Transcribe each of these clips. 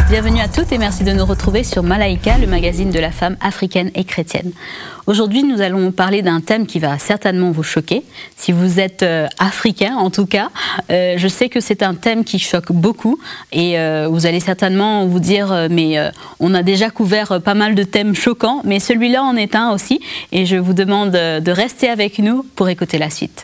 Bienvenue à toutes et merci de nous retrouver sur Malaika, le magazine de la femme africaine et chrétienne. Aujourd'hui, nous allons parler d'un thème qui va certainement vous choquer. Si vous êtes africain, en tout cas, je sais que c'est un thème qui choque beaucoup et vous allez certainement vous dire mais on a déjà couvert pas mal de thèmes choquants, mais celui-là en est un aussi et je vous demande de rester avec nous pour écouter la suite.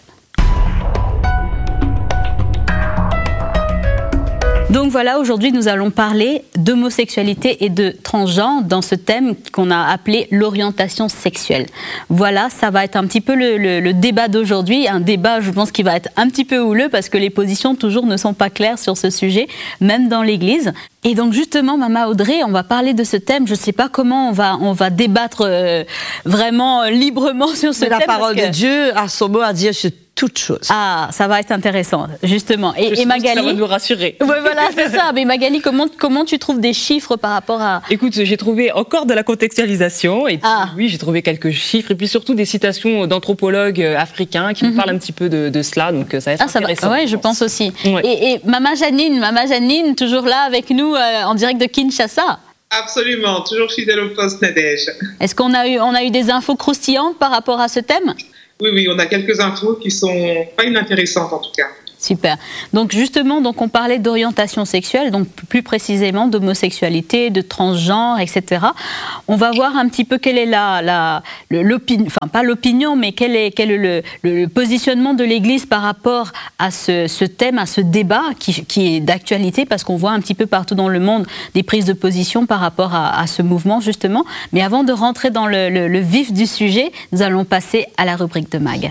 Donc voilà, aujourd'hui nous allons parler d'homosexualité et de transgenre dans ce thème qu'on a appelé l'orientation sexuelle. Voilà, ça va être un petit peu le débat d'aujourd'hui, un débat je pense qui va être un petit peu houleux parce que les positions toujours ne sont pas claires sur ce sujet, même dans l'Église. Et donc justement, Maman Audrey, on va parler de ce thème, je ne sais pas comment on va débattre vraiment librement sur ce thème. La parole de Dieu a son mot à dire sur toute chose. Ah, ça va être intéressant, justement. Et Magali, ça va nous rassurer. Ouais, voilà, c'est ça. Mais Magali, comment tu trouves des chiffres par rapport à... Écoute, j'ai trouvé encore de la contextualisation. Et puis, oui, j'ai trouvé quelques chiffres. Et puis surtout des citations d'anthropologues africains qui nous parlent un petit peu de cela. Donc ça va être intéressant. Oui, je pense aussi. Ouais. Et Maman Janine, toujours là avec nous en direct de Kinshasa. Absolument, toujours fidèle au poste, Nadège. Est-ce qu'on a eu des infos croustillantes par rapport à ce thème ? Oui, on a quelques infos qui sont pas inintéressantes en tout cas. Super. Donc justement, on parlait d'orientation sexuelle, donc plus précisément d'homosexualité, de transgenre, etc. On va voir un petit peu quelle est l'opinion, enfin pas l'opinion, mais quel est le positionnement de l'Église par rapport à ce thème, à ce débat qui est d'actualité, parce qu'on voit un petit peu partout dans le monde des prises de position par rapport à ce mouvement justement. Mais avant de rentrer dans le vif du sujet, nous allons passer à la rubrique de Mag.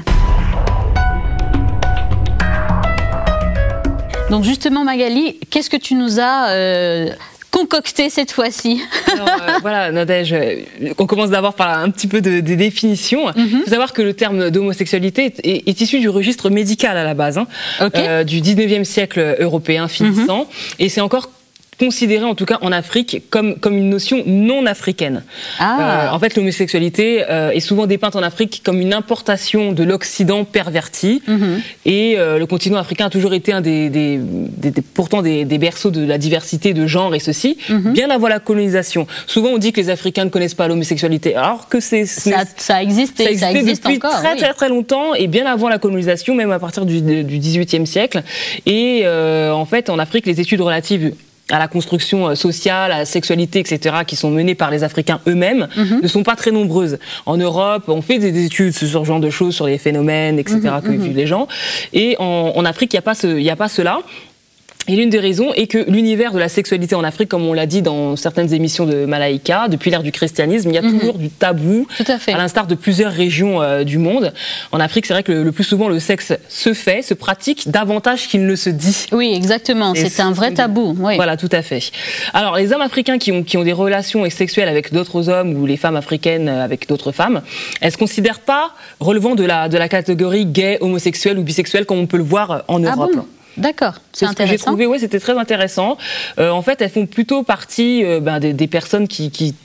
Donc justement Magali, qu'est-ce que tu nous as concocté cette fois-ci? Alors, voilà, Nadège, on commence d'abord par un petit peu des définitions. Il faut savoir que le terme d'homosexualité est issu du registre médical à la base, du 19e siècle européen finissant, et c'est encore considéré en tout cas en Afrique comme une notion non africaine. En fait, l'homosexualité est souvent dépeinte en Afrique comme une importation de l'Occident perverti, et le continent africain a toujours été un pourtant des berceaux de la diversité de genre et ceci, bien avant la colonisation. Souvent on dit que les Africains ne connaissent pas l'homosexualité, alors que ça existe depuis encore, très longtemps, et bien avant la colonisation, même à partir du XVIIIe siècle. Et en fait, en Afrique, les études relatives à la construction sociale, à la sexualité, etc., qui sont menées par les Africains eux-mêmes, ne sont pas très nombreuses. En Europe, on fait des études sur ce genre de choses, sur les phénomènes, etc., que vivent les gens. Et en Afrique, il n'y a pas cela. Et l'une des raisons est que l'univers de la sexualité en Afrique, comme on l'a dit dans certaines émissions de Malaika, depuis l'ère du christianisme, il y a toujours du tabou, à l'instar de plusieurs régions du monde. En Afrique, c'est vrai que le plus souvent, le sexe se pratique davantage qu'il ne se dit. Oui, exactement. C'est un vrai tabou. Oui. Voilà, tout à fait. Alors, les hommes africains qui ont des relations sexuelles avec d'autres hommes ou les femmes africaines avec d'autres femmes, elles se considèrent pas relevant de la catégorie gay, homosexuel ou bisexuel comme on peut le voir en Europe. Ah bon ? D'accord, c'est intéressant. J'ai trouvé, c'était très intéressant. En fait, elles font plutôt partie des personnes qui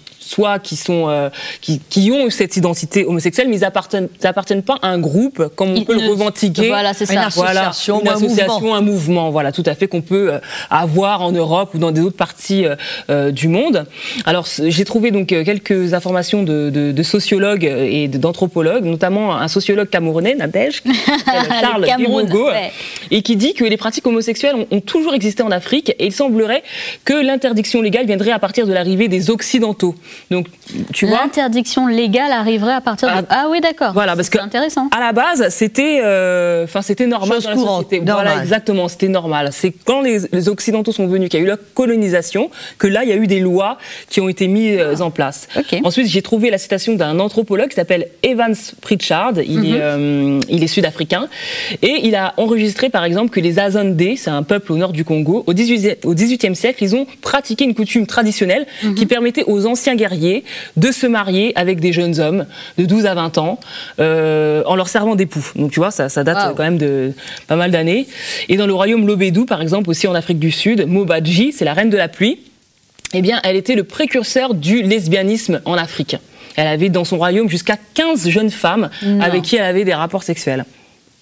ont cette identité homosexuelle, mais ils appartiennent pas à un groupe comme on peut le revendiquer. Voilà, c'est ça. Une association, un mouvement, voilà, tout à fait, qu'on peut avoir en Europe ou dans d'autres parties du monde. Alors, j'ai trouvé donc quelques informations de sociologues et d'anthropologues, notamment un sociologue camerounais, Nadège, Charles Bibogo, et qui dit que les pratiques homosexuelles ont toujours existé en Afrique, et il semblerait que l'interdiction légale viendrait à partir de l'arrivée des Occidentaux. Donc, tu vois, l'interdiction légale arriverait à partir de... Ah oui, d'accord. Voilà, parce que intéressant. À la base, c'était normal. Chose courante. Voilà, exactement, c'était normal. C'est quand les Occidentaux sont venus, qu'il y a eu la colonisation, que là, il y a eu des lois qui ont été mises en place. Okay. Ensuite, j'ai trouvé la citation d'un anthropologue qui s'appelle Evans Pritchard. Il est sud-africain, et il a enregistré, par exemple, que les Azandés, c'est un peuple au nord du Congo, au XVIIIe siècle, ils ont pratiqué une coutume traditionnelle qui permettait aux anciens guerriers de se marier avec des jeunes hommes de 12 à 20 ans en leur servant d'époux. Donc tu vois, ça date quand même de pas mal d'années. Et dans le royaume Lobédou, par exemple, aussi en Afrique du Sud, Mobadji, c'est la reine de la pluie, eh bien, elle était le précurseur du lesbianisme en Afrique. Elle avait dans son royaume jusqu'à 15 jeunes femmes avec qui elle avait des rapports sexuels.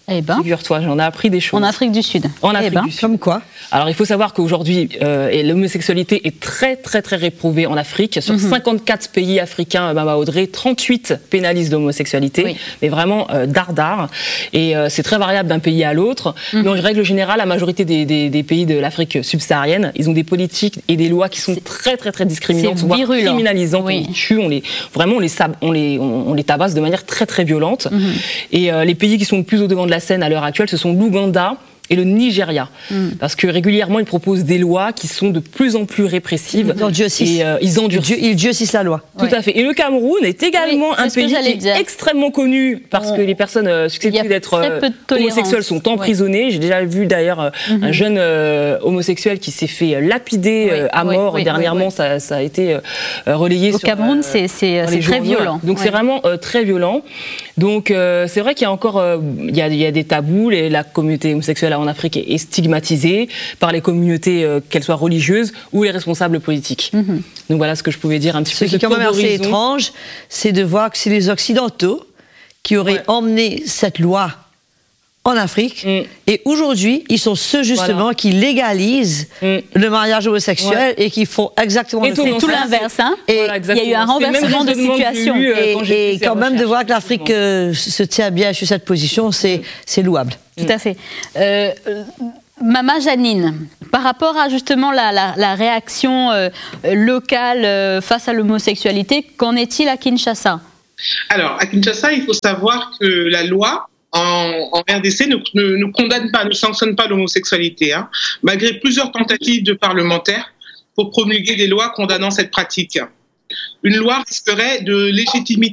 Eh ben, figure-toi, j'en ai appris des choses. En Afrique du Sud. En Afrique du Sud. Comme quoi? Alors, il faut savoir qu'aujourd'hui, l'homosexualité est très, très, très réprouvée en Afrique. Sur 54 pays africains, Mama Audrey, 38 pénalisent l'homosexualité, mais vraiment dardard. Et c'est très variable d'un pays à l'autre. Mais en règle générale, la majorité des pays de l'Afrique subsaharienne, ils ont des politiques et des lois qui sont très, très, très discriminantes, voire criminalisantes. On les tue, on les tabasse de manière très, très violente. Et les pays qui sont le plus au devant de la scène à l'heure actuelle, ce sont l'Ouganda et le Nigeria. Parce que régulièrement, ils proposent des lois qui sont de plus en plus répressives. Ils endurcissent. Ils durcissent la loi. Tout à fait. Et le Cameroun est également un pays qui est extrêmement connu parce que les personnes susceptibles d'être homosexuelles sont emprisonnées. J'ai déjà vu d'ailleurs un jeune homosexuel qui s'est fait lapider à mort. Dernièrement, ça a été relayé au Cameroun, c'est très violent. Donc c'est vraiment très violent. Donc c'est vrai qu'il y a encore il y a des tabous. La communauté homosexuelle en Afrique est stigmatisée par les communautés, qu'elles soient religieuses ou les responsables politiques. Donc voilà ce que je pouvais dire un petit peu. Ce qui est quand même assez étrange, c'est de voir que c'est les Occidentaux qui auraient emmené cette loi en Afrique. Et aujourd'hui, ils sont ceux justement qui légalisent le mariage homosexuel et qui font exactement le contraire. C'est tout l'inverse. Hein. Il y a eu un renversement de situation. Et quand même de voir que l'Afrique se tient bien sur cette position, c'est louable. Tout à fait. Mama Janine, par rapport à justement la réaction locale face à l'homosexualité, qu'en est-il à Kinshasa? Alors, à Kinshasa, il faut savoir que la loi en RDC ne condamne pas, ne sanctionne pas l'homosexualité, malgré plusieurs tentatives de parlementaires pour promulguer des lois condamnant cette pratique. Une loi risquerait de légitimer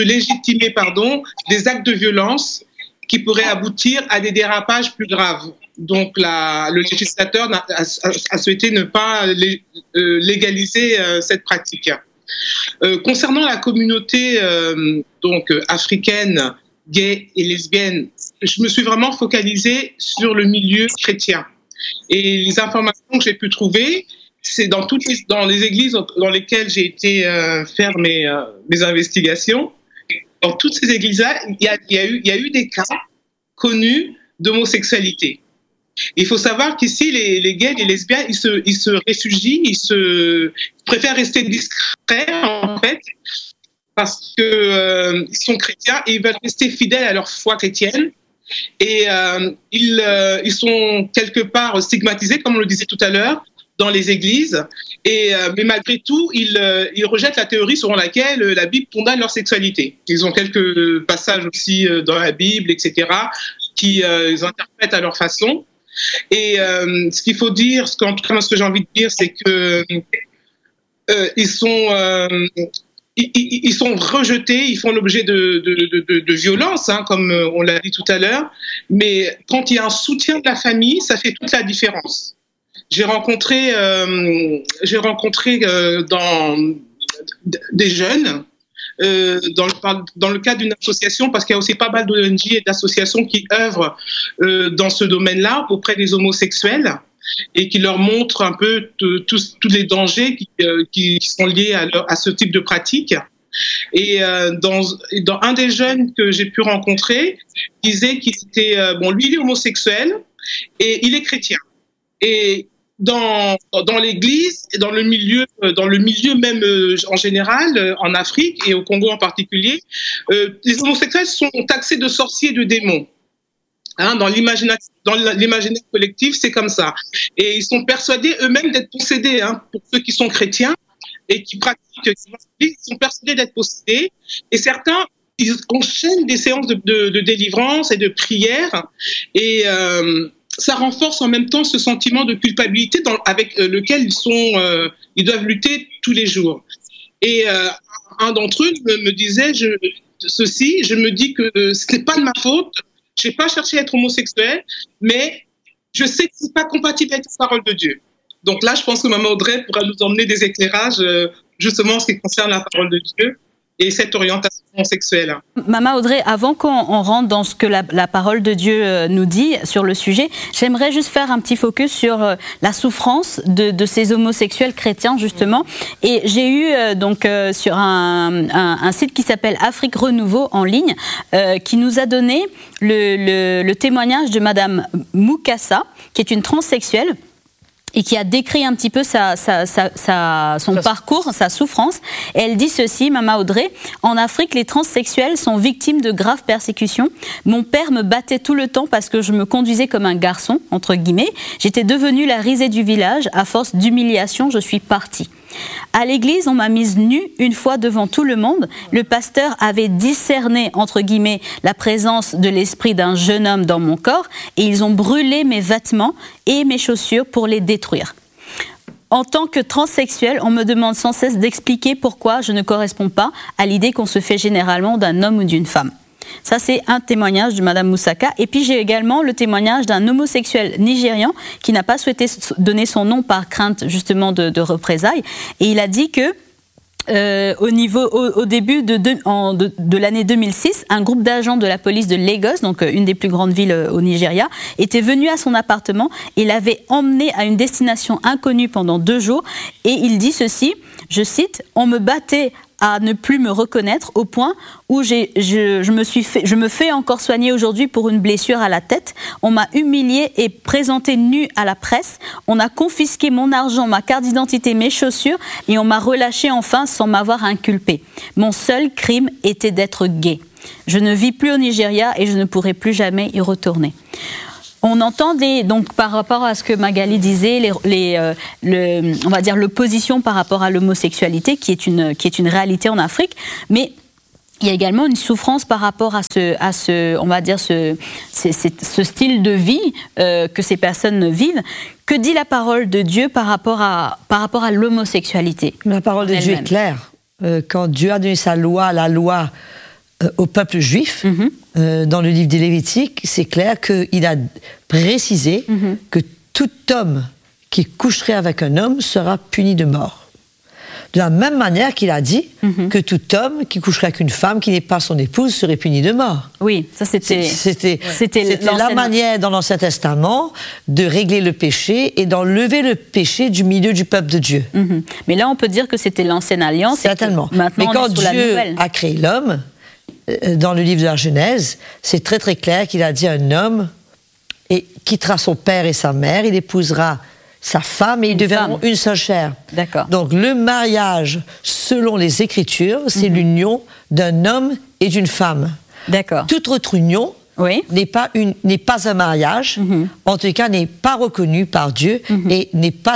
des actes de violence qui pourraient aboutir à des dérapages plus graves. Donc le législateur a souhaité ne pas légaliser cette pratique. Concernant la communauté africaine, gay et lesbienne, je me suis vraiment focalisée sur le milieu chrétien. Et les informations que j'ai pu trouver, c'est dans les églises dans lesquelles j'ai été faire mes investigations. Dans toutes ces églises-là, il y a eu des cas connus d'homosexualité. Il faut savoir qu'ici, les gays, les lesbiennes, ils se réfugient, ils préfèrent rester discrets, en fait, parce que ils sont chrétiens et ils veulent rester fidèles à leur foi chrétienne. Et ils sont quelque part stigmatisés, comme on le disait tout à l'heure, dans les églises. Mais malgré tout, ils rejettent la théorie selon laquelle la Bible condamne leur sexualité. Ils ont quelques passages aussi dans la Bible, etc., qu'ils interprètent à leur façon. Et ce qu'il faut dire, en tout cas, ce que j'ai envie de dire, c'est que ils sont rejetés, ils font l'objet de violences, comme on l'a dit tout à l'heure. Mais quand il y a un soutien de la famille, ça fait toute la différence. J'ai rencontré des jeunes dans le cadre d'une association, parce qu'il y a aussi pas mal d'ONG et d'associations qui œuvrent dans ce domaine-là auprès des homosexuels et qui leur montrent un peu tous les dangers qui sont liés à ce type de pratique. Et dans un des jeunes que j'ai pu rencontrer, il disait qu'il était lui il est homosexuel et il est chrétien. Et dans l'église et dans le milieu même en général, en Afrique et au Congo en particulier, les homosexuels sont taxés de sorciers et de démons. Dans l'imaginaire collectif, c'est comme ça. Et ils sont persuadés eux-mêmes d'être possédés, pour ceux qui sont chrétiens et qui pratiquent, ils sont persuadés d'être possédés. Et certains, ils enchaînent des séances de délivrance et de prière. Et ça renforce en même temps ce sentiment de culpabilité avec lequel ils doivent lutter tous les jours. Et un d'entre eux me disait je me dis que ce n'est pas de ma faute, je n'ai pas cherché à être homosexuel, mais je sais que ce n'est pas compatible avec la parole de Dieu. Donc là, je pense que Maman Audrey pourra nous emmener des éclairages justement en ce qui concerne la parole de Dieu et cette orientation. homosexuels. Maman Audrey, avant qu'on rentre dans ce que la parole de Dieu nous dit sur le sujet, j'aimerais juste faire un petit focus sur la souffrance de ces homosexuels chrétiens, justement. Et j'ai eu sur un site qui s'appelle Afrique Renouveau en ligne, qui nous a donné le témoignage de Madame Mukasa, qui est une transsexuelle, et qui a décrit un petit peu son parcours, sa souffrance. Et elle dit ceci, Maman Audrey: en Afrique, les transsexuels sont victimes de graves persécutions. Mon père me battait tout le temps parce que je me conduisais comme un garçon, entre guillemets. J'étais devenue la risée du village. À force d'humiliation, je suis partie. À l'église, on m'a mise nue une fois devant tout le monde. Le pasteur avait discerné, entre guillemets, la présence de l'esprit d'un jeune homme dans mon corps et ils ont brûlé mes vêtements et mes chaussures pour les détruire. En tant que transsexuelle, on me demande sans cesse d'expliquer pourquoi je ne corresponds pas à l'idée qu'on se fait généralement d'un homme ou d'une femme. Ça, c'est un témoignage de Madame Moussaka. Et puis, j'ai également le témoignage d'un homosexuel nigérian qui n'a pas souhaité donner son nom par crainte, justement, de représailles. Et il a dit que, au début de l'année 2006, un groupe d'agents de la police de Lagos, donc une des plus grandes villes au Nigeria, était venu à son appartement et l'avait emmené à une destination inconnue pendant 2 jours. Et il dit ceci, je cite: « On me battait à ne plus me reconnaître au point où je me fais encore soigner aujourd'hui pour une blessure à la tête. On m'a humiliée et présentée nue à la presse. On a confisqué mon argent, ma carte d'identité, mes chaussures et on m'a relâchée enfin sans m'avoir inculpée. Mon seul crime était d'être gay. Je ne vis plus au Nigeria et je ne pourrai plus jamais y retourner. » On entend donc par rapport à ce que Magali disait, on va dire l'opposition par rapport à l'homosexualité, qui est une réalité en Afrique, mais il y a également une souffrance par rapport à on va dire ce style de vie que ces personnes vivent. Que dit la parole de Dieu par rapport à l'homosexualité? La parole de Dieu est claire. Quand Dieu a donné sa loi, la loi au peuple juif, dans le livre des Lévitiques, c'est clair qu'il a précisé que tout homme qui coucherait avec un homme sera puni de mort. De la même manière qu'il a dit que tout homme qui coucherait avec une femme qui n'est pas son épouse serait puni de mort. Oui, ça c'était la manière dans l'Ancien Testament de régler le péché et d'enlever le péché du milieu du peuple de Dieu. Mais là, on peut dire que c'était l'Ancienne Alliance. Certainement. Mais quand Dieu a créé l'homme, dans le livre de la Genèse, c'est très très clair qu'il a dit à un homme quittera son père et sa mère, il épousera sa femme et ils deviendront une seule chair. D'accord. Donc le mariage, selon les Écritures, c'est l'union d'un homme et d'une femme. D'accord. Toute autre union n'est pas un mariage, en tout cas n'est pas reconnue par Dieu et n'est pas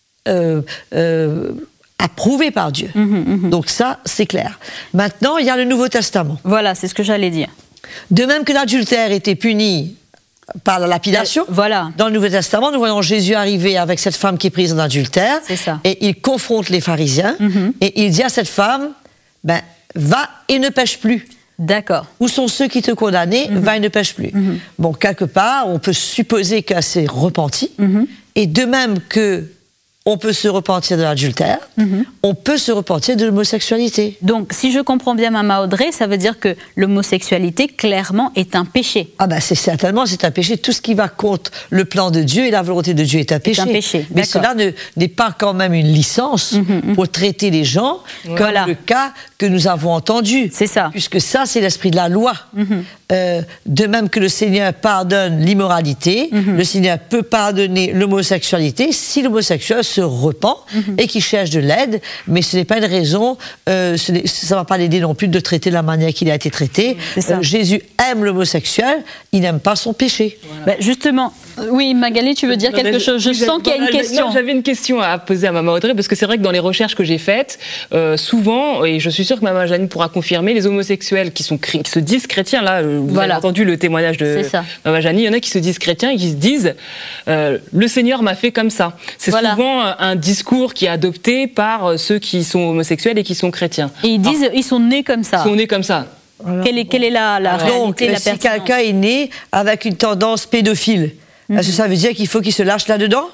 approuvé par Dieu. Donc ça, c'est clair. Maintenant, il y a le Nouveau Testament. Voilà, c'est ce que j'allais dire. De même que l'adultère était puni par la lapidation, dans le Nouveau Testament, nous voyons Jésus arriver avec cette femme qui est prise en adultère, et il confronte les pharisiens, et il dit à cette femme, va et ne pêche plus. D'accord. Où sont ceux qui te condamnaient? Va et ne pêche plus. Bon, quelque part, on peut supposer qu'elle s'est repentie, et de même que on peut se repentir de l'adultère, on peut se repentir de l'homosexualité. Donc, si je comprends bien Maman Audrey, ça veut dire que l'homosexualité, clairement, est un péché. Ah c'est un péché. Tout ce qui va contre le plan de Dieu et la volonté de Dieu est un péché. Mais cela n'est pas quand même une licence pour traiter les gens comme le cas que nous avons entendu. C'est ça. Puisque ça, c'est l'esprit de la loi. De même que le Seigneur pardonne l'immoralité, le Seigneur peut pardonner l'homosexualité si l'homosexuel se repent et qui cherche de l'aide, mais ce n'est pas une raison, ça ne va pas l'aider non plus de traiter de la manière qu'il a été traité. Jésus aime l'homosexuel, il n'aime pas son péché. Voilà. Justement, oui, Magali, tu veux dire quelque chose? Je sens qu'il y a une question. J'avais une question à poser à Maman Audrey, parce que c'est vrai que dans les recherches que j'ai faites, souvent, et je suis sûre que Maman Janine pourra confirmer, les homosexuels qui se disent chrétiens, là, vous avez entendu le témoignage de Maman Janine, il y en a qui se disent chrétiens et qui se disent le Seigneur m'a fait comme ça. C'est souvent un discours qui est adopté par ceux qui sont homosexuels et qui sont chrétiens. Et ils disent ils sont nés comme ça. Ils sont nés comme ça. Voilà. Quelle est la réalité, la pertinence? Si quelqu'un est né avec une tendance pédophile, est-ce que ça veut dire qu'il faut qu'il se lâche là-dedans?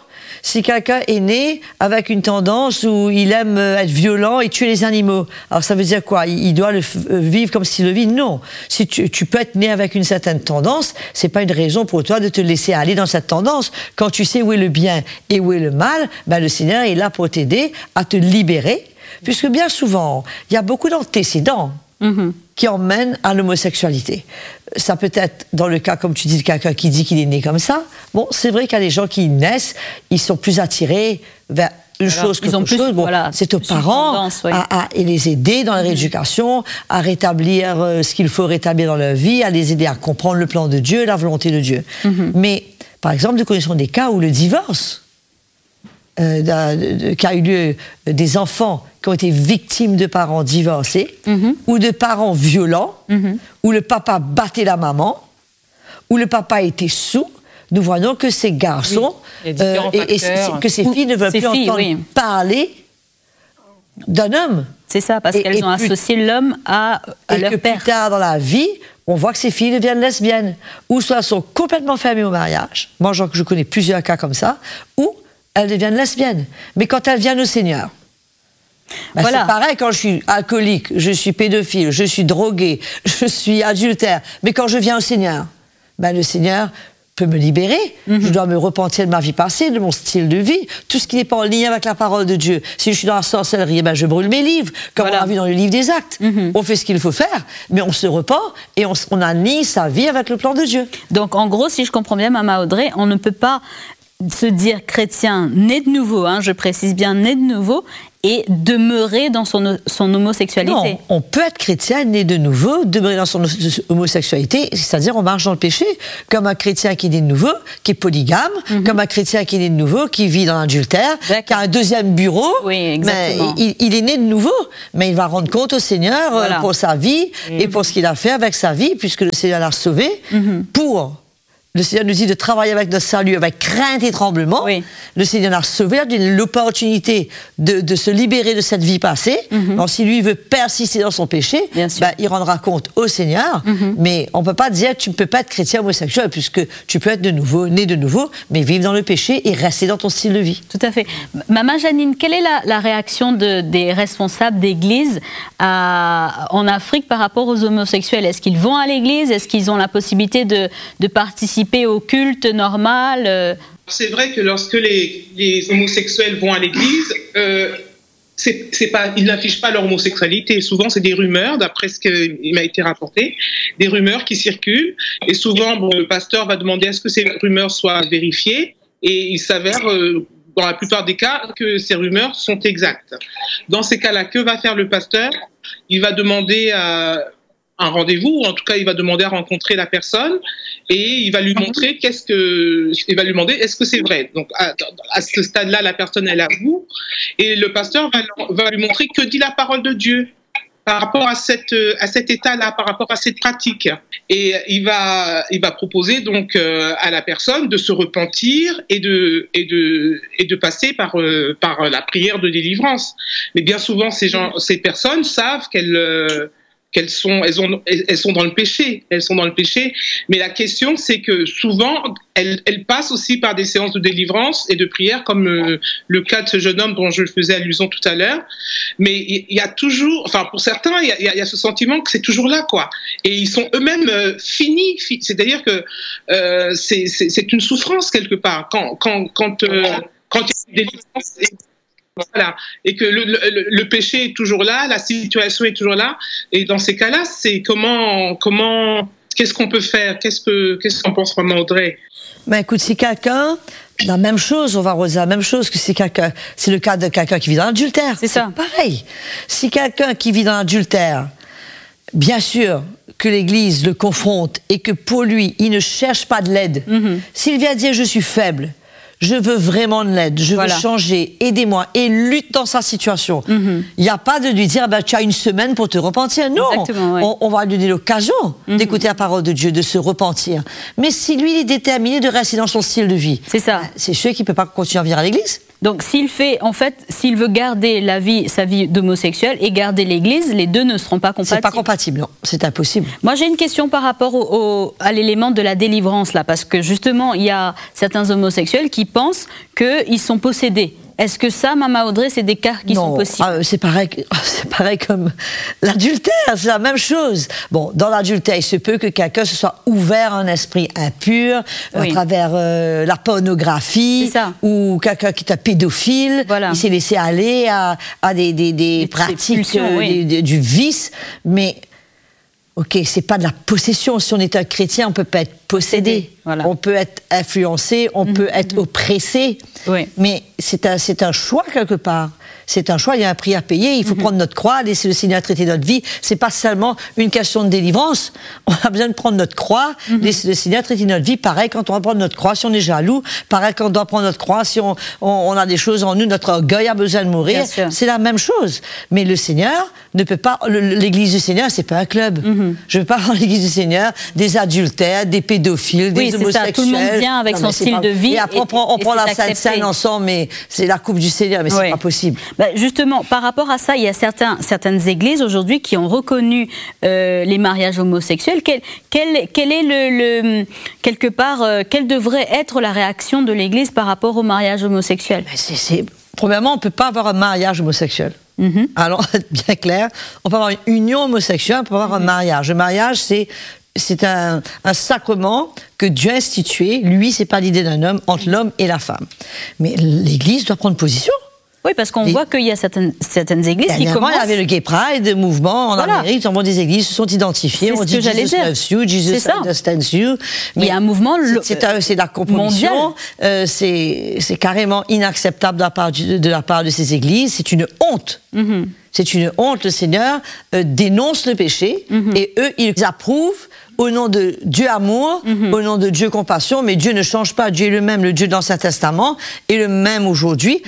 si quelqu'un est né avec une tendance où il aime être violent et tuer les animaux, alors ça veut dire quoi? Il doit vivre comme s'il le vit? Non. Si tu peux être né avec une certaine tendance, c'est pas une raison pour toi de te laisser aller dans cette tendance. Quand tu sais où est le bien et où est le mal, ben le Seigneur est là pour t'aider à te libérer, puisque bien souvent, il y a beaucoup d'antécédents qui emmènent à l'homosexualité. Ça peut être, dans le cas, comme tu dis, de quelqu'un qui dit qu'il est né comme ça. Bon, c'est vrai qu'il y a des gens qui naissent, ils sont plus attirés vers une chose que autre chose. Bon, c'est aux parents à les aider dans leur éducation, à rétablir ce qu'il faut rétablir dans leur vie, à les aider à comprendre le plan de Dieu, la volonté de Dieu. Mais, par exemple, nous connaissons des cas où le divorce, qu'a eu lieu des enfants qui ont été victimes de parents divorcés ou de parents violents, où le papa battait la maman, où le papa était sourd. Nous voyons que ces garçons et que ces filles ne veulent plus entendre parler d'un homme. C'est ça, parce qu'elles ont associé l'homme à leur père. Plus tard dans la vie, on voit que ces filles deviennent lesbiennes, ou soit sont complètement fermées au mariage. Moi, je connais plusieurs cas comme ça, ou elles deviennent lesbiennes. Mais quand elles viennent au Seigneur, c'est pareil quand je suis alcoolique, je suis pédophile, je suis drogué, je suis adultère. Mais quand je viens au Seigneur, le Seigneur peut me libérer. Je dois me repentir de ma vie passée, de mon style de vie, tout ce qui n'est pas en lien avec la parole de Dieu. Si je suis dans la sorcellerie, je brûle mes livres, comme on a vu dans le livre des Actes. On fait ce qu'il faut faire, mais on se repent et on aligne sa vie avec le plan de Dieu. Donc en gros, si je comprends bien, Maman Audrey, on ne peut pas se dire chrétien né de nouveau, je précise bien né de nouveau, et demeurer dans son homosexualité. Non, on peut être chrétien né de nouveau, demeurer dans son homosexualité, c'est-à-dire on marche dans le péché, comme un chrétien qui est né de nouveau, qui est polygame, comme un chrétien qui est né de nouveau, qui vit dans l'adultère, qui a un deuxième bureau. Oui, exactement. Mais il est né de nouveau, mais il va rendre compte au Seigneur pour sa vie et pour ce qu'il a fait avec sa vie, puisque le Seigneur l'a sauvé Le Seigneur nous dit de travailler avec notre salut, avec crainte et tremblement. Le Seigneur l'a sauvé, a donné l'opportunité de se libérer de cette vie passée. Alors, si lui veut persister dans son péché, il rendra compte au Seigneur. Mais on ne peut pas dire que tu ne peux pas être chrétien homosexuel, puisque tu peux être de nouveau, né de nouveau, mais vivre dans le péché et rester dans ton style de vie. Tout à fait. Maman Janine, quelle est la réaction des responsables d'église en Afrique par rapport aux homosexuels? Est-ce qu'ils vont à l'église? Est-ce qu'ils ont la possibilité de participer au culte normal? C'est vrai que lorsque les homosexuels vont à l'église, ils n'affichent pas leur homosexualité. Souvent, c'est des rumeurs, d'après ce qui m'a été rapporté, des rumeurs qui circulent. Et souvent, le pasteur va demander à ce que ces rumeurs soient vérifiées. Et il s'avère, dans la plupart des cas, que ces rumeurs sont exactes. Dans ces cas-là, que va faire le pasteur? Il va demander un rendez-vous, ou en tout cas, il va demander à rencontrer la personne et il va lui montrer il va lui demander est-ce que c'est vrai. Donc, à ce stade-là, la personne, elle avoue et le pasteur va lui montrer que dit la parole de Dieu par rapport à cet état-là, par rapport à cette pratique. Et il va proposer donc à la personne de se repentir et de passer par la prière de délivrance. Mais bien souvent, ces personnes savent qu'elles sont dans le péché. Elles sont dans le péché. Mais la question, c'est que souvent, elles passent aussi par des séances de délivrance et de prière, comme le cas de ce jeune homme dont je faisais allusion tout à l'heure. Mais il y a toujours, enfin, pour certains, il y a ce sentiment que c'est toujours là, quoi. Et ils sont eux-mêmes finis. C'est-à-dire que c'est une souffrance quelque part. Quand il y a une délivrance. Voilà. Et que le péché est toujours là, la situation est toujours là. Et dans ces cas-là, c'est qu'est-ce qu'on peut faire? Qu'est-ce qu'en pense Maman Audrey? Écoute, si quelqu'un, la même chose, on va redire la même chose que c'est le cas de quelqu'un qui vit dans l'adultère. C'est ça. Pareil. Si quelqu'un qui vit dans l'adultère, bien sûr que l'Église le confronte et que pour lui, il ne cherche pas de l'aide. S'il vient dire je suis faible, je veux vraiment de l'aide, je veux changer, aidez-moi, et lutte dans sa situation. Il n'y a pas de lui dire, tu as une semaine pour te repentir. Non, on va lui donner l'occasion d'écouter la parole de Dieu, de se repentir. Mais si lui, il est déterminé de rester dans son style de vie, c'est ça. C'est sûr qu'il ne peut pas continuer à venir à l'église. Donc s'il veut garder sa vie d'homosexuel et garder l'Église, les deux ne seront pas compatibles. C'est pas compatible, non, c'est impossible. Moi j'ai une question par rapport à l'élément de la délivrance là, parce que justement il y a certains homosexuels qui pensent qu'ils sont possédés. Est-ce que ça, Mama Audrey, c'est des cas qui sont possibles? C'est pareil comme l'adultère, c'est la même chose. Bon, dans l'adultère, il se peut que quelqu'un se soit ouvert un esprit impur à travers la pornographie, ou quelqu'un qui est un pédophile, il s'est laissé aller à des pratiques du vice, mais... Ok, c'est pas de la possession. Si on est un chrétien, on peut pas être possédé. On peut être influencé, on peut être oppressé. Mais c'est un choix quelque part. C'est un choix, il y a un prix à payer. Il faut prendre notre croix, laisser le Seigneur traiter notre vie. C'est pas seulement une question de délivrance. On a besoin de prendre notre croix, laisser le Seigneur traiter notre vie. Pareil quand on va prendre notre croix, si on est jaloux. Pareil quand on doit prendre notre croix, si on a des choses en nous, notre orgueil a besoin de mourir. C'est la même chose. Mais le Seigneur ne peut pas. L'Église du Seigneur, c'est pas un club. Je veux pas voir l'Église du Seigneur des adultères, des pédophiles, des homosexuels. Tout le monde vient avec son style de vie. Et après, on prend la Sainte Seine ensemble, mais c'est la coupe du Seigneur, mais c'est pas possible. Justement, par rapport à ça, il y a certaines églises aujourd'hui qui ont reconnu les mariages homosexuels. Quelle est quelque part, quelle devrait être la réaction de l'Église par rapport au mariage homosexuel? Premièrement, on ne peut pas avoir un mariage homosexuel. Alors, bien clair, on peut avoir une union homosexuelle, on peut avoir un mariage. Le mariage, c'est un sacrement que Dieu a institué. Lui, c'est pas l'idée d'un homme, entre l'homme et la femme. Mais l'Église doit prendre position. Oui, parce qu'on voit qu'il y a certaines églises qui commencent... Il y avait le Gay Pride mouvement en Amérique, des églises se sont identifiées, on dit Jesus loves you, Jesus understands you. Mais il y a un mouvement c'est la compromission, c'est carrément inacceptable de la part de ces églises, c'est une honte. C'est une honte, le Seigneur dénonce le péché, et eux, ils approuvent au nom de Dieu amour, au nom de Dieu compassion, mais Dieu ne change pas, Dieu est le même, le Dieu de l'Ancien Testament, est le même aujourd'hui,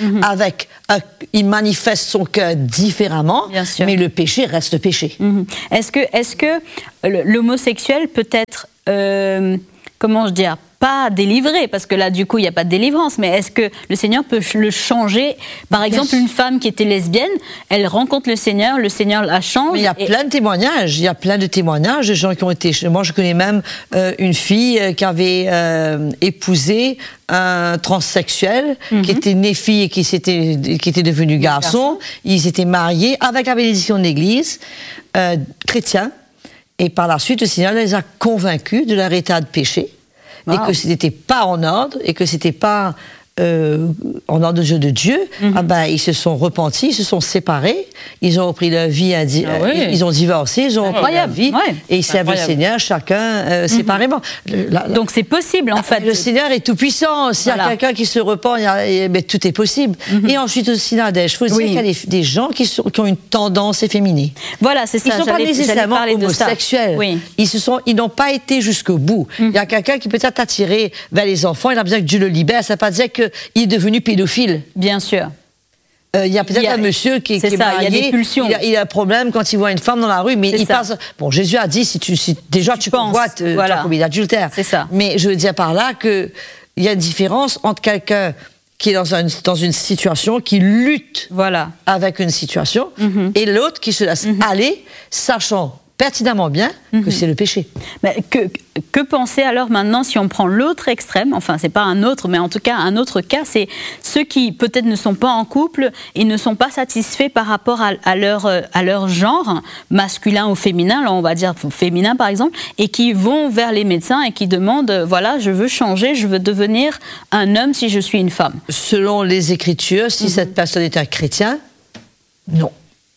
il manifeste son cœur différemment, mais le péché reste péché. Est-ce que l'homosexuel peut être, comment je dirais, pas délivré, parce que là, du coup, il n'y a pas de délivrance, mais est-ce que le Seigneur peut le changer? Par exemple, une femme qui était lesbienne, elle rencontre le Seigneur la change. Mais il y a plein de témoignages, de gens qui ont été... Moi, je connais même une fille qui avait épousé un transsexuel, qui était né fille et qui était devenu garçon. Ils étaient mariés avec la bénédiction de l'Église, chrétien, et par la suite, le Seigneur les a convaincus de leur état de péché. Et que ce n'était pas en ordre, et que ce n'était pas en ordre de Dieu, ils se sont repentis, ils se sont séparés, ils ont repris leur vie, ils ont divorcé, ils ont repris leur vie, et ils servent le Seigneur, chacun séparément. Donc c'est possible, en fait. Le Seigneur est tout-puissant. S'il y a quelqu'un qui se repent, tout est possible. Et ensuite aussi, Nadège, il faut dire qu'il y a des gens qui ont une tendance efféminée. Voilà, c'est ça. Ils ne sont pas nécessairement homosexuels. Ils n'ont pas été jusqu'au bout. Il y a quelqu'un qui peut être attiré vers les enfants, il a besoin que Dieu le libère, ça ne veut pas dire qu'il est devenu pédophile. Bien sûr. Il y a peut-être un monsieur qui est marié, il y a des pulsions. Il a un problème quand il voit une femme dans la rue, mais il passe... Bon, Jésus a dit, si déjà tu convoites, tu as commis l'adultère. C'est ça. Mais je veux dire par là qu'il y a une différence entre quelqu'un qui est dans une situation, qui lutte avec une situation, et l'autre qui se laisse aller, sachant pertinemment bien que c'est le péché. Mais que penser alors maintenant si on prend l'autre extrême, enfin c'est pas un autre, mais en tout cas un autre cas, c'est ceux qui peut-être ne sont pas en couple et ne sont pas satisfaits par rapport à leur genre, masculin ou féminin, là on va dire féminin par exemple, et qui vont vers les médecins et qui demandent, voilà, je veux changer, je veux devenir un homme si je suis une femme. Selon les Écritures, si cette personne est un chrétien, non.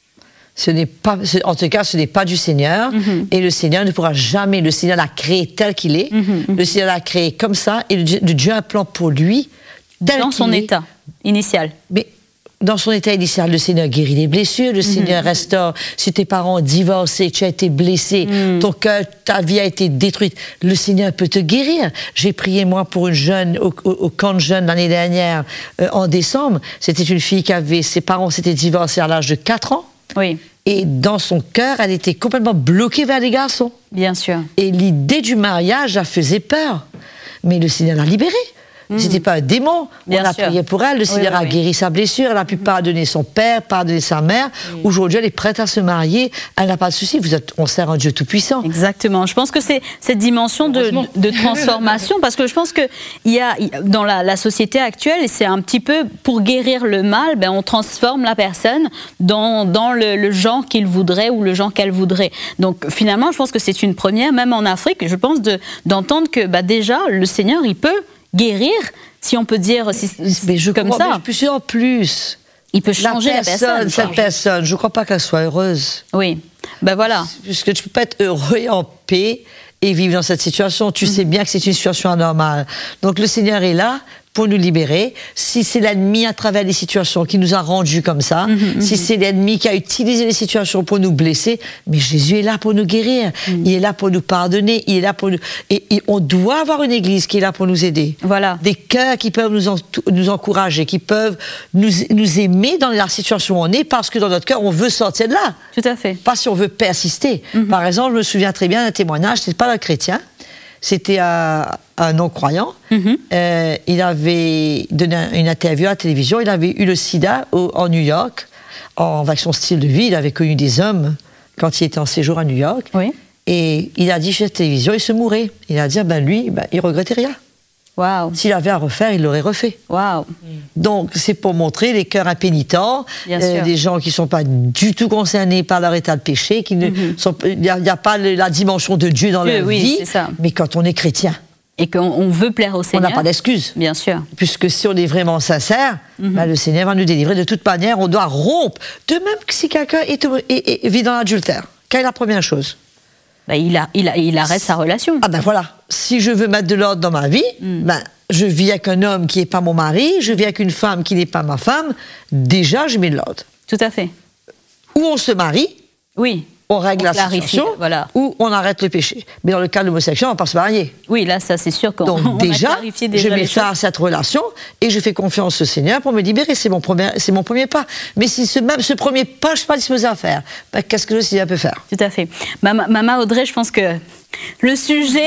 En tout cas, ce n'est pas du Seigneur, et le Seigneur ne pourra jamais, le Seigneur l'a créé tel qu'il est, le Seigneur l'a créé comme ça, et Dieu a un plan pour lui, tel dans son état initial. Mais dans son état initial, le Seigneur guérit les blessures, le Seigneur restaure. Si tes parents ont divorcé, tu as été blessé, ton cœur, ta vie a été détruite, le Seigneur peut te guérir. J'ai prié, moi, pour une jeune, au camp de jeunes l'année dernière, en décembre. C'était une fille ses parents s'étaient divorcés à l'âge de 4 ans. Oui. Et dans son cœur, elle était complètement bloquée vers les garçons. Bien sûr. Et l'idée du mariage la faisait peur. Mais le Seigneur l'a libérée. C'était pas un démon. On a prié pour elle. Le Seigneur a guéri sa blessure. Elle a pu pardonner son père, pardonner sa mère. Aujourd'hui, elle est prête à se marier. Elle n'a pas de souci. On sert un Dieu tout-puissant. Exactement. Je pense que c'est cette dimension de transformation, parce que je pense que dans la société actuelle, c'est un petit peu pour guérir le mal, on transforme la personne dans le genre qu'il voudrait ou le genre qu'elle voudrait. Donc finalement, je pense que c'est une première, même en Afrique, je pense, d'entendre que déjà, le Seigneur, il peut guérir, si on peut dire mais je comme crois, ça. Mais plus en plus. Il peut changer la personne. Cette personne, je ne crois pas qu'elle soit heureuse. Oui, voilà. Puisque tu ne peux pas être heureux et en paix et vivre dans cette situation. Tu sais bien que c'est une situation anormale. Donc le Seigneur est là pour nous libérer. Si c'est l'ennemi à travers les situations qui nous a rendus comme ça, si c'est l'ennemi qui a utilisé les situations pour nous blesser, mais Jésus est là pour nous guérir. Il est là pour nous pardonner. Il est là pour nous... Et on doit avoir une église qui est là pour nous aider. Voilà. Des cœurs qui peuvent nous encourager, qui peuvent nous aimer dans la situation où on est, parce que dans notre cœur, on veut sortir de là. Tout à fait. Pas si on veut persister. Par exemple, je me souviens très bien d'un témoignage, c'était pas un chrétien, c'était un non-croyant. Il avait donné une interview à la télévision. Il avait eu le sida en New York. Avec son style de vie, il avait connu des hommes quand il était en séjour à New York. Oui. Et il a dit chez la télévision, il se mourait. Il a dit, lui, il regrettait rien. Wow. S'il avait à refaire, il l'aurait refait. Wow. Donc, c'est pour montrer les cœurs impénitents, des gens qui ne sont pas du tout concernés par leur état de péché, il n'y a pas la dimension de Dieu dans leur vie, mais quand on est chrétien. Et qu'on veut plaire au Seigneur. On n'a pas d'excuse. Bien sûr. Puisque si on est vraiment sincère, le Seigneur va nous délivrer de toute manière. On doit rompre. De même que si quelqu'un vit dans l'adultère, quelle est la première chose ? Il arrête sa relation. Voilà. Si je veux mettre de l'ordre dans ma vie, je vis avec un homme qui n'est pas mon mari, je vis avec une femme qui n'est pas ma femme, déjà je mets de l'ordre. Tout à fait. Ou on se marie, on règle la situation, ou on arrête le péché. Mais dans le cas de l'homosexuel, on ne va pas se marier. Oui, là, ça c'est sûr qu'on Donc déjà, je mets fin à cette relation et je fais confiance au Seigneur pour me libérer. C'est mon premier pas. Mais si ce premier pas, je ne suis pas disposée à faire, qu'est-ce que le Seigneur peut faire ? Tout à fait. Maman Audrey, je pense que le sujet